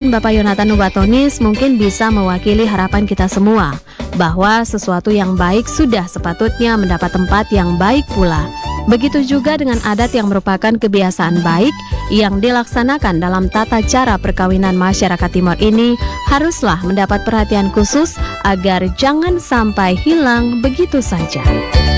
Bapak Yonatan Nubatonis mungkin bisa mewakili harapan kita semua, bahwa sesuatu yang baik sudah sepatutnya mendapat tempat yang baik pula. Begitu juga dengan adat yang merupakan kebiasaan baik yang dilaksanakan dalam tata cara perkawinan masyarakat Timor ini haruslah mendapat perhatian khusus agar jangan sampai hilang begitu saja.